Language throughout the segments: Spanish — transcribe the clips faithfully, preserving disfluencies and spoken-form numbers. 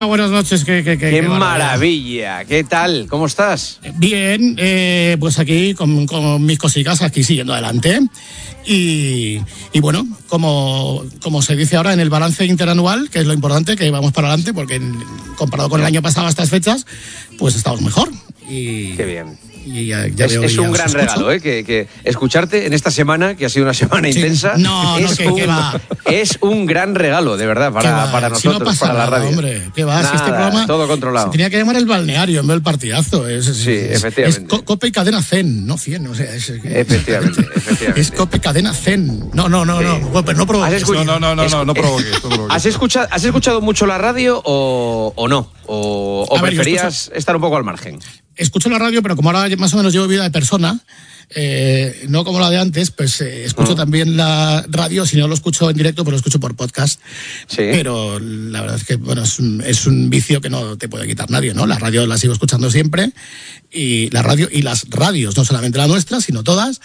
Buenas noches, qué, qué, qué, qué, qué maravilla. ¿Qué tal? ¿Cómo estás? Bien, eh, pues aquí con, con mis cositas, aquí siguiendo adelante. Y, y bueno, como, como se dice ahora en el balance interanual, que es lo importante, que vamos para adelante, porque en, comparado con el año pasado a estas fechas, pues estamos mejor. Y, qué bien. Y ya, ya es, veo, es ya un gran escucho. regalo, ¿eh? Que, que escucharte en esta semana, que ha sido una semana sí. intensa, no, es, no, que, un, que va. es un gran regalo, de verdad, para, para nosotros, si no pasa para la nada, radio. Hombre, ¿qué va? Nada, si este programa todo controlado. Se tenía que llamar el balneario en vez del partidazo. Es, es, sí, es, efectivamente. Es co Cope y Cadena Zen, no cien. O sea, es, efectivamente, efectivamente. Es Cope y Cadena Zen. No, no, no, sí. no. Bueno, pero no provoques. No, no, no, no, no, no provoques. No provoques. ¿Has, escuchado, ¿Has escuchado mucho la radio o, o no? ¿O, o preferías ver, estar un poco al margen? Escucho la radio, pero como ahora más o menos llevo vida de persona, eh, no como la de antes, pues eh, escucho uh-huh. también la radio. Si no lo escucho en directo, pues lo escucho por podcast. Sí. Pero la verdad es que bueno, es un, es un vicio que no te puede quitar nadie, ¿no? La radio la sigo escuchando siempre, y la radio y las radios, no solamente la nuestra, sino todas,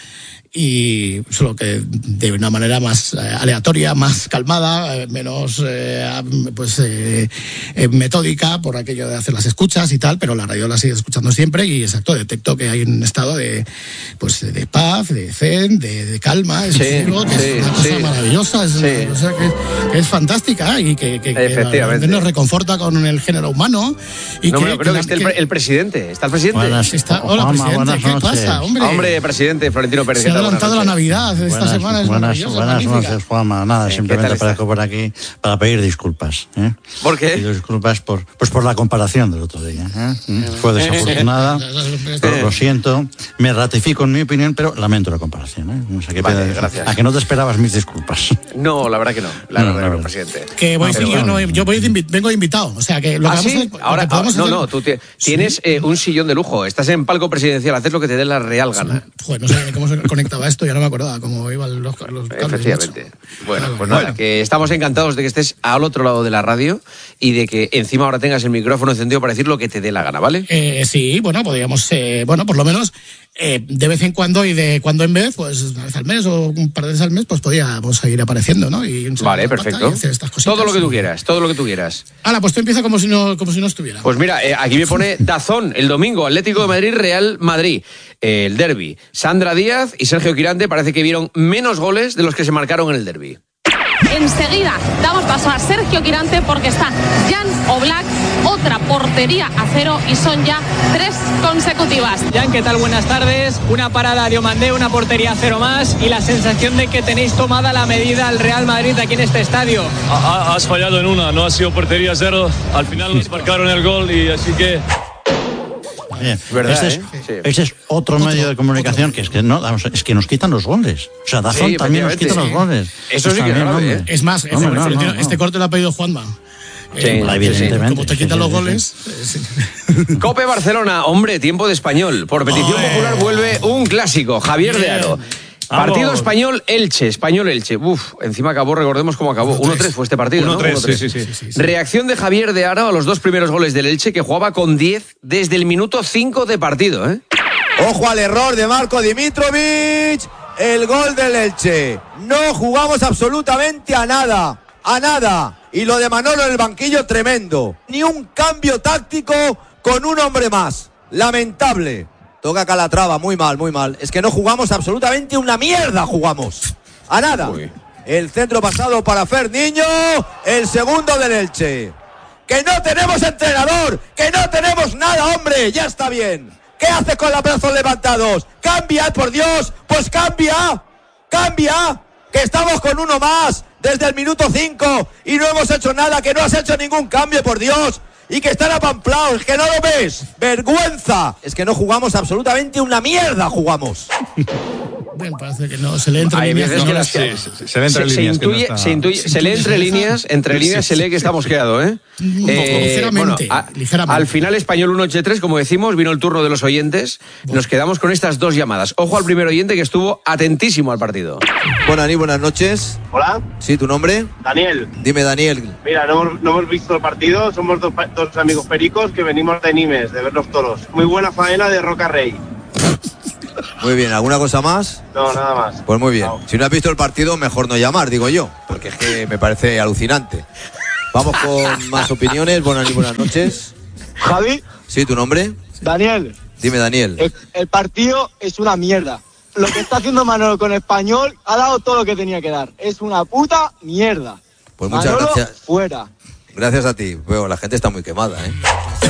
y solo que de una manera más eh, aleatoria, más calmada, eh, menos eh, pues eh, eh, metódica, por aquello de hacer las escuchas y tal, pero la radio la sigo escuchando siempre, y exacto, detecto que hay un estado de pues de paz, de zen, de, de calma, es, sí, digo, que sí, es una cosa sí. maravillosa, es sí. una cosa que, que es fantástica y que, que, que nos reconforta con el género humano. Y no, que, bueno, creo que, que, está el, el presidente, está el presidente. Buenas, está, hola, Juanma, presidente, ¿qué noches. pasa, hombre? Hombre, presidente, Florentino Pérez. Se ha adelantado la Navidad esta buenas, semana, es buenas, buenas noches, Juanma. Nada, sí, simplemente aparezco por aquí para pedir disculpas. ¿eh? ¿Por qué? Pido disculpas por, pues por la comparación del otro día. ¿eh? Fue desafortunada, pero lo siento. Me ratifico en mi opinión, pero lamento la comparación. ¿eh? O sea, que vale, pida, gracias. A que no te esperabas mis disculpas. No, la verdad que no. La no, verdad no, no, presidente. Que voy, no, sí, yo, bueno. no, yo voy de invi- vengo de invitado. O sea, que lo ¿Ah, que sí? vamos a, ahora, ahora hacer, no, no, tú te, sí. tienes eh, un sillón de lujo. Estás en palco presidencial, haces lo que te dé la real gana. Joder, no sé cómo se conectaba esto, ya no me acordaba cómo iban los, los cables. Efectivamente. Macho. Bueno, Claro, pues bueno. nada, que estamos encantados de que estés al otro lado de la radio y de que encima ahora tengas el micrófono encendido para decir lo que te dé la gana, ¿vale? Eh, sí, bueno, podríamos, eh, bueno, por lo menos eh, de vez en cuando y de cuando en vez, pues una vez al mes o un par de veces al mes, pues podríamos seguir apareciendo, ¿no? Y vale, perfecto. Y estas todo lo que tú y... quieras, todo lo que tú quieras. Hala, pues tú empieza como si no, como si no estuviera. Pues mira, eh, aquí me pone Dazón, el domingo, Atlético de Madrid, Real Madrid, eh, el derbi. Sandra Díaz y Sergio Quirante parece que vieron menos goles de los que se marcaron en el derbi. Enseguida damos paso a Sergio Quirante porque está Jan Oblak, otra portería a cero y son ya tres consecutivas. Jan, ¿qué tal? Buenas tardes. Una parada de Omandé, una portería a cero más y la sensación de que tenéis tomada la medida al Real Madrid aquí en este estadio. Ha, has fallado en una, no ha sido portería cero. Al final nos marcaron el gol y así que... Bien. ¿Verdad, ese, eh? es, sí. ese es otro, otro medio de comunicación otro. que es que no, vamos, es que nos quitan los goles. O sea, Dazón Sí, también nos quita sí. los goles. Eso sí que es grave, ¿eh? Es más, Hombre, este, no, no, no. este corte lo ha pedido Juanma. Sí, eh, evidentemente. Como te quitan Sí, sí, los sí, goles. sí. Eh, Cope Barcelona, hombre, tiempo de español. Por petición Oye. popular vuelve un clásico, Javier de Bien. Aro. Vamos. Partido Español-Elche, Español-Elche. Uf, encima acabó, recordemos cómo acabó. uno tres fue este partido, uno tres, ¿no? sí, sí, sí, sí, sí. Reacción de Javier de Aro a los dos primeros goles del Elche, que jugaba con diez desde el minuto cinco de partido, ¿eh? Ojo al error de Marco Dimitrovic. El gol del Elche. No jugamos absolutamente a nada. A nada. Y lo de Manolo en el banquillo, tremendo. Ni un cambio táctico con un hombre más. Lamentable. Toca Calatrava, muy mal, muy mal. Es que no jugamos absolutamente una mierda, jugamos. A nada. Uy. El centro pasado para Fer Niño. El segundo del Elche. Que no tenemos entrenador. Que no tenemos nada, hombre. Ya está bien. ¿Qué haces con los brazos levantados? ¡Cambia, por Dios! ¡Pues cambia! ¡Cambia! Que estamos con uno más desde el minuto cinco y no hemos hecho nada, que no has hecho ningún cambio, por Dios. Y que están apamplados, que no lo ves. ¡Vergüenza! Es que no jugamos absolutamente una mierda, jugamos. Bueno, parece que no se le entra Hay líneas. veces No, que no, las Sí, que- se, se le entra se, se líneas que no intuye, está- se, intuye- Se se lee intuye entre esa- líneas, entre líneas se lee que está mosqueado, ¿eh? Un poco, ligeramente, a- ligeramente. Al final Español uno ocho tres, como decimos, vino el turno de los oyentes. Nos quedamos con estas dos llamadas. Ojo al primer oyente que estuvo atentísimo al partido. Bueno, Ani, buenas noches. Hola, Sí, ¿tu nombre? Daniel. Dime, Daniel. Mira, no hemos, no hemos visto el partido, somos dos, pa- dos amigos pericos que venimos de Nimes, de ver los toros. Muy buena faena de Roca Rey. Muy bien, ¿alguna cosa más? No, nada más. Pues muy bien. Chao. Si no has visto el partido, mejor no llamar, digo yo, porque es que me parece alucinante. Vamos con más opiniones. Buenas y buenas noches. Javi. Sí, ¿tu nombre? Daniel. Dime, Daniel. El, el partido es una mierda. Lo que está haciendo Manolo con Español ha dado todo lo que tenía que dar. Es una puta mierda. Pues muchas Manolo, gracias. Fuera. Gracias a ti. Bueno, la gente está muy quemada, ¿eh?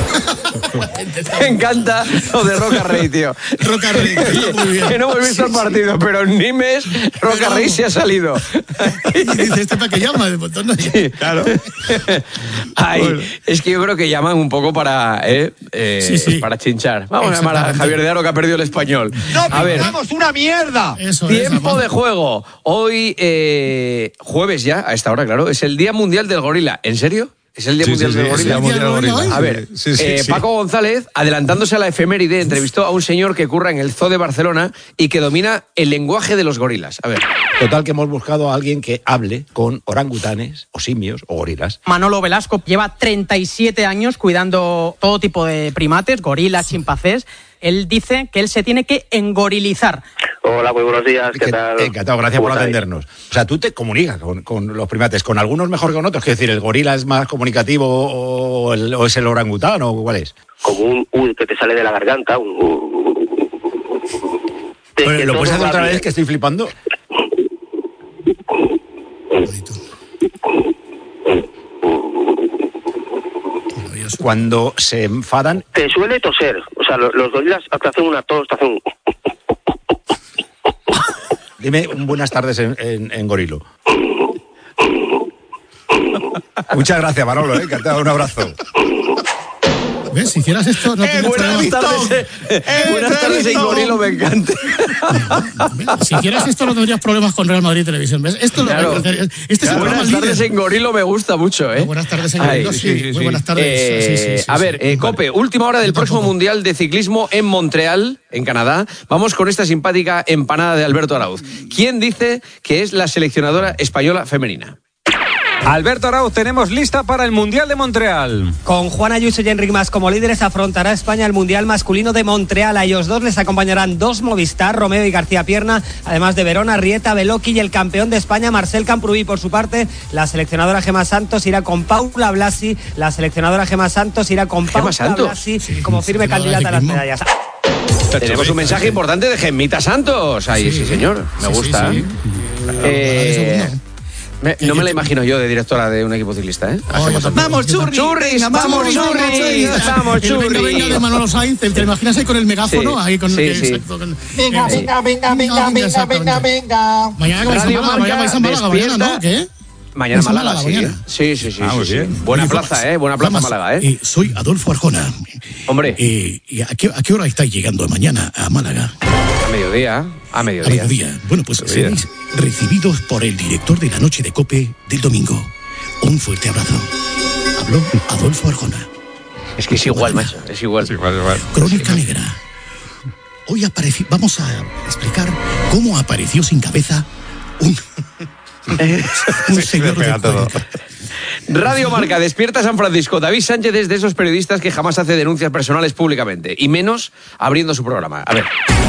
Me encanta lo de Roca Rey, tío. Roca Rey, muy bien. Que no hemos visto sí, el partido, sí. Pero en Nimes, Roca pero... Rey se ha salido. Y dice, ¿este para qué llama? De botón, no. Sí, claro. Ay, bueno. Es que yo creo que llaman un poco para, eh, eh, sí, sí. para chinchar. Vamos a llamar a Javier de Aro, que ha perdido el Español. ¡No a ver. ¡Vamos, una mierda! Eso, Tiempo eso, de juego. Hoy, eh, jueves ya, a esta hora, claro, es el Día Mundial del Gorila. ¿En serio? ¿Es el Día sí, Mundial sí, del sí, Gorila? Es el Día Mundial del Gorila. A ver, sí, sí, eh, sí. Paco González, adelantándose a la efeméride, entrevistó a un señor que curra en el Zoo de Barcelona y que domina el lenguaje de los gorilas. A ver. Total, que hemos buscado a alguien que hable con orangutanes, o simios, o gorilas. Manolo Velasco lleva treinta y siete años cuidando todo tipo de primates, gorilas, chimpancés. Él dice que él se tiene que engorilizar. Hola, muy buenos días, ¿qué tal? Encantado, gracias por atendernos. O sea, tú te comunicas con, con los primates, con algunos mejor que con otros. Es decir, ¿el gorila es más comunicativo o, el, o es el orangután o cuál es? Como un U que te sale de la garganta. Un U. Bueno, ¿lo puedes hacer otra vez, que estoy flipando? Cuando se enfadan... Te suele toser. O sea, los, los gorilas te hacen una tos, te hacen un... Dime un buenas tardes en, en, en gorilo. Muchas gracias, Manolo, ¿eh? Que te ha dado un abrazo. ¿Ves? Si hicieras esto, no eh, buenas tardes, eh, eh, buenas tardes en gorilo, me encanta. Si hicieras esto, no tendrías problemas con Real Madrid Televisión. ¿Ves? Esto claro. lo, este es claro, el buenas tardes líder. En gorilo me gusta mucho, ¿eh? No, buenas tardes en gorilo, sí, sí, sí, Muy buenas tardes. Eh, sí, sí, sí, a sí, ver, sí, eh, Cope, vale. Última hora del próximo Mundial de Ciclismo en Montreal, en Canadá. Vamos con esta simpática empanada de Alberto Arauz. ¿Quién dice que es la seleccionadora española femenina? Alberto Arauz, tenemos lista para el Mundial de Montreal. Con Juan Ayuso y Enric Mas como líderes, afrontará España el Mundial masculino de Montreal. A ellos dos les acompañarán dos Movistar, Romeo y García Pierna, además de Verona, Rieta, Beloki y el campeón de España, Marcel Camprubí. Por su parte, la seleccionadora Gemma Santos irá con Paula Blasi. La seleccionadora Gemma Santos irá con Paula Blasi sí, como firme candidata a las medallas. Tenemos un mensaje importante de Gemmita Santos. Ahí, sí, sí señor. Me gusta. Sí, sí, sí. Eh... Me, no me la imagino yo de directora de un equipo ciclista, ¿eh? Oh, vamos, churris, churris, vamos, churris, vamos, churris. Venga, venga, de Manolo Sainz, te imaginas ahí con el megáfono, sí, ahí con sí, el sí. exacto, con, venga, sí. venga, venga, venga, venga, venga, venga. Mañana vais a Málaga, mañana vais a Málaga, mañana, ¿no? ¿Qué? Mañana Málaga, Málaga sí. Mañana. sí. Sí, sí, ah, sí, sí. Buena Oye, plaza, ¿eh? Buena plaza Además, Málaga, ¿eh? eh soy Adolfo Arjona. Hombre. Eh, ¿y a, qué, ¿A qué hora estáis llegando mañana a Málaga? A mediodía. A mediodía. A mediodía. Bueno, pues seréis recibidos por el director de la noche de COPE del domingo. Un fuerte abrazo. Habló Adolfo Arjona. Es que es igual, macho. Es igual. Es igual, igual. Crónica sí, Negra. Hoy apareció... Vamos a explicar cómo apareció sin cabeza un... un señor de todo. Radio Marca, despierta San Francisco. David Sánchez es de esos periodistas que jamás hace denuncias personales públicamente, y menos abriendo su programa. A ver.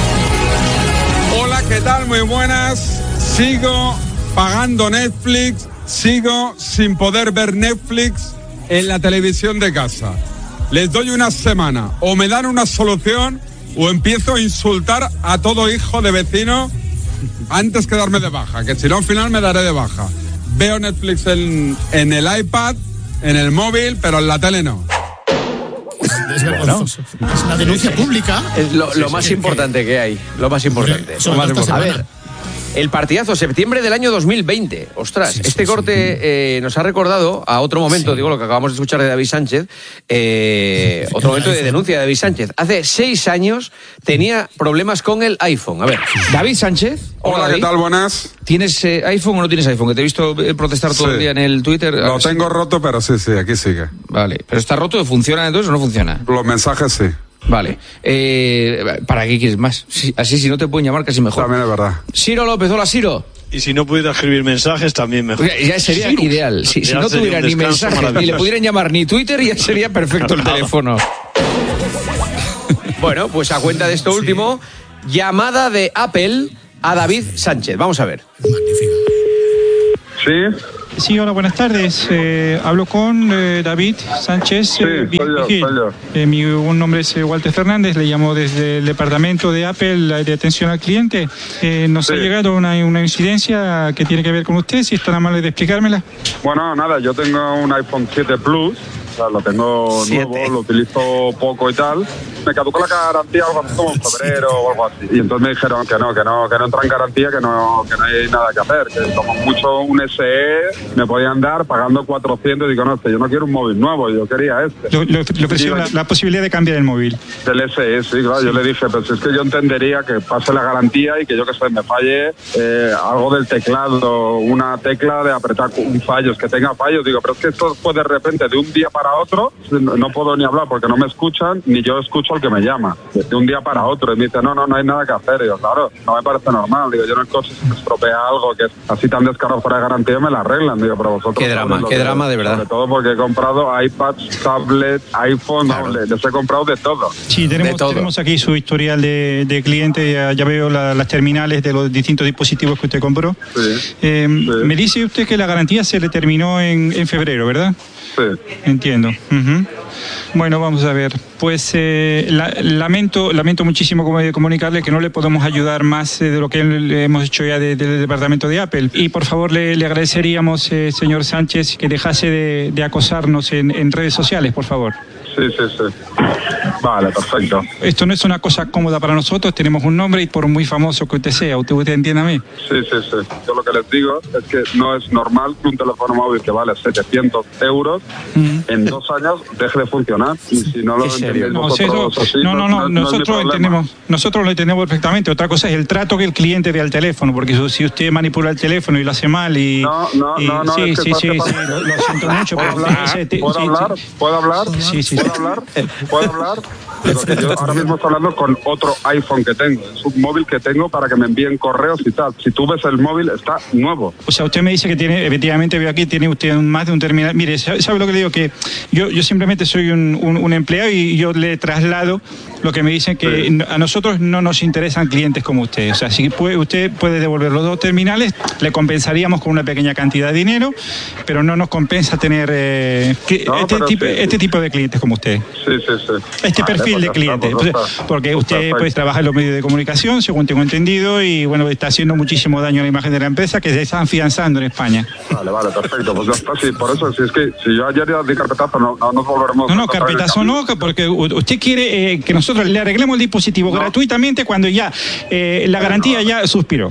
Hola, ¿qué tal? Muy buenas. Sigo pagando Netflix, sigo sin poder ver Netflix en la televisión de casa. Les doy una semana, o me dan una solución, o empiezo a insultar a todo hijo de vecino antes que darme de baja, que si no al final me daré de baja. Veo Netflix en, en el iPad, en el móvil, pero en la tele no. Es vergonzoso. Bueno, es una denuncia pública. Es lo, lo sí, más sí, importante que... que hay. Lo más importante. Lo más importante. A ver, el partidazo, septiembre del año dos mil veinte. Ostras, sí, este sí, corte sí. Eh, nos ha recordado a otro momento, sí. digo, lo que acabamos de escuchar de David Sánchez, eh, otro momento de denuncia de David Sánchez. Hace seis años tenía problemas con el iPhone. A ver, David Sánchez. Hola, hola David. ¿Qué tal? Buenas. ¿Tienes eh, iPhone o no tienes iPhone? Que te he visto protestar todo sí. el día en el Twitter. Lo tengo sí. roto, pero sí, sí, aquí sigue. Vale, pero está roto, ¿funciona entonces o no funciona? Los mensajes sí. Vale. Eh, ¿Para qué quieres más? Sí, así si no te pueden llamar casi mejor. También es verdad. Ciro López, hola Ciro. Y si no pudiera escribir mensajes, también mejor. Ya, ya sería Ciro. Ideal. Si, si no tuviera ni mensajes, ni le pudieran llamar ni Twitter, ya sería perfecto el teléfono. Bueno, pues a cuenta de esto sí. último, llamada de Apple a David Sánchez. Vamos a ver. Sí. Sí, hola, buenas tardes. Eh, hablo con eh, David Sánchez. Sí, eh, soy yo, soy yo. Eh, mi un nombre es eh, Walter Fernández, le llamo desde el departamento de Apple de atención al cliente. Eh, nos Sí. ha llegado una, una incidencia que tiene que ver con usted, si es tan amable de explicármela. Bueno, nada, yo tengo un iPhone siete Plus, o sea, lo tengo Siete. nuevo, lo utilizo poco y tal. Me caducó la garantía algo así como en febrero o algo así. Y entonces me dijeron que no, que no, que no entra en garantía, que no, que no hay nada que hacer, que como mucho un S E me podían dar pagando cuatrocientos. Y digo, no, este, yo no quiero un móvil nuevo, yo quería este. Le, le- le ofreció Y- la, la posibilidad de cambiar el móvil. Del S E, sí, claro, yo le dije, pues es que yo entendería que pase la garantía y que yo que sé, me falle eh, algo del teclado, una tecla de apretar un fallo, es que tenga fallos, digo, pero es que esto fue de repente de un día para otro, no, no puedo ni hablar porque no me escuchan, ni yo escucho al que me llama, de un día para otro, y me dice, no, no, no hay nada que hacer, digo, claro, no me parece normal, digo, yo en el coche si me estropea algo que es así tan descarado fuera de garantía me la arreglan, digo, pero vosotros... Qué drama, sabéis lo qué que- drama, de verdad. Sobre todo porque he comprado iPads, tablets, iPhone, no, les, les he comprado de todo. Sí, tenemos, tenemos aquí su historial de, de cliente, ya, ya veo la- las terminales de los distintos dispositivos que usted compró. Sí. Eh, Me dice usted que la garantía se le terminó en, en febrero, ¿verdad? Sí. Entiendo. Ujú. Bueno, vamos a ver. Pues eh, la- lamento, lamento muchísimo como- comunicarle que no le podemos ayudar más eh, de lo que le hemos hecho ya de- del departamento de Apple. Y por favor le, le agradeceríamos, eh, señor Sánchez, que dejase de, de acosarnos en, en redes sociales, por favor. Sí, sí, sí. Vale, perfecto. Esto no es una cosa cómoda para nosotros, tenemos un nombre y por muy famoso que usted sea, usted, usted entiéndame. Sí, sí, sí. Yo lo que les digo es que no es normal que un teléfono móvil que vale setecientos euros en dos años deje de funcionar. Y si no lo entendéis No, vosotros eso- así, no, no, no, es mi nosotros problema. entendemos, nosotros lo entendemos perfectamente. Otra cosa es el trato que el cliente dé al teléfono, porque si- si usted manipula el teléfono y lo hace mal y... No, no, y- no, no, sí, es que sí, ¿sabes sí, qué sí, pasa? lo, lo siento mucho, ¿Puedo pero hablar? ese te- ¿Puedo sí, hablar? sí. ¿Puedo hablar? Sí, sí. ¿Puedo hablar? ¿Puedo hablar? Digo que yo ahora mismo estoy hablando con otro iPhone que tengo. Es un móvil que tengo para que me envíen correos y tal. Si tú ves el móvil, está nuevo. O sea, usted me dice que tiene, efectivamente, veo aquí, tiene usted un- más de un terminal. Mire, ¿sabe, sabe lo que le digo? Que yo, yo simplemente soy un, un- un empleado y yo le traslado lo que me dicen que Sí. a nosotros no nos interesan clientes como usted. O sea, si puede, usted puede devolver los dos terminales, le compensaríamos con una pequeña cantidad de dinero, pero no nos compensa tener eh, que- No, este, pero tipo, sí, sí. este tipo de clientes como usted. Sí, sí, sí. Este Vale, perfil pues de ya cliente. está, pues ya Pues, está. porque usted Perfecto. pues trabaja en los medios de comunicación, según tengo entendido, y bueno, está haciendo muchísimo daño a la imagen de la empresa que se está afianzando en España. Vale, vale, perfecto. Pues ya está, sí, por eso, si es que si yo ayer ya di carpetazo, no, no nos volveremos No, no, a encontrar en el carpetazo camino. no, porque u- usted quiere eh, que nosotros le arreglemos el dispositivo gratuitamente cuando ya eh, la garantía ya suspiró.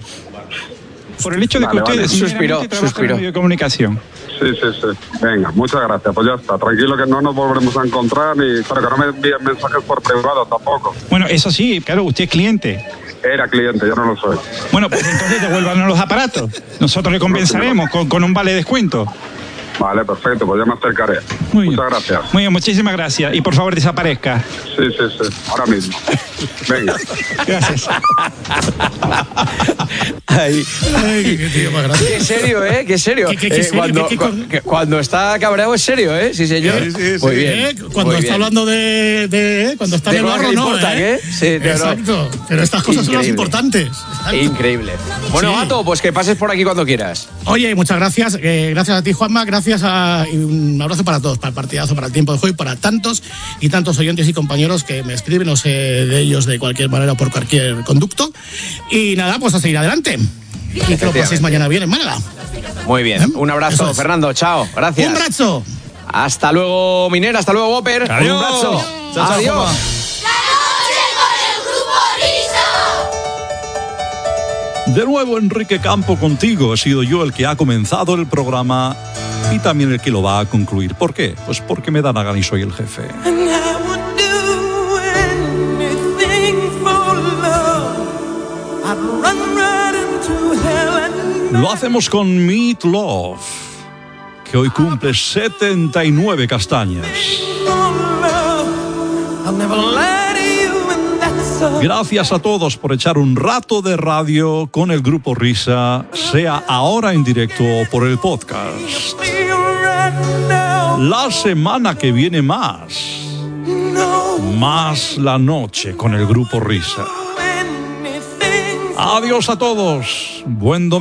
Por el hecho de que Vale, usted vale. sinceramente Suspiró, trabaja en suspiró. los medios de comunicación. Sí, sí, sí. Venga, muchas gracias. Pues ya está. Tranquilo que no nos volveremos a encontrar, ni, pero que no me envíen mensajes por privado tampoco. Bueno, eso sí, claro, usted es cliente. Era cliente, yo no lo soy. Bueno, pues entonces devuélvanos los aparatos. Nosotros le compensaremos con, con un vale de descuento. Vale, perfecto, pues ya me acercaré. Muchas gracias. Muy bien, muchísimas gracias. Y por favor, desaparezca. Sí, sí, sí. Ahora mismo. Venga. Gracias. Ay, Ay, qué tío más grande. Qué serio, ¿eh? Qué serio. ¿Qué- qué- qué Eh, serio? cuando, ¿Qué- qué- cu- que- cuando está cabreado es serio, ¿eh? Sí, señor. Sí, sí, sí. Muy bien. ¿Eh? Cuando muy está bien. hablando de, de- cuando está De en el cosas barro, que no, importan, ¿eh? ¿eh? Sí, de verdad. Exacto. Pero estas cosas son las Increíble. importantes. Increíble. Bueno, Sí. Gato, pues que pases por aquí cuando quieras. Oye, muchas gracias. eh, gracias a ti, Juanma. Gracias a, y un abrazo para todos, para el partidazo, para el tiempo de juego y para tantos y tantos oyentes y compañeros que me escriben, no sé de ellos de cualquier manera por cualquier conducto. Y nada, pues a seguir adelante. Y que lo paséis mañana bien en Málaga. Muy bien. Un abrazo, Eso es. Fernando. Chao. Gracias. Un abrazo. Hasta luego, Minera. Hasta luego, Whopper. Adiós. Un abrazo. Chao, chao, Adiós. Juanma. De nuevo, Enrique Campo contigo. He sido yo el que ha comenzado el programa y también el que lo va a concluir. ¿Por qué? Pues porque me da la gana y soy el jefe. Lo hacemos con Meat Love, que hoy cumple setenta y nueve castañas. Gracias a todos por echar un rato de radio con el Grupo Risa, sea ahora en directo o por el podcast. La semana que viene más. Más la noche con el Grupo Risa. Adiós a todos. Buen domingo.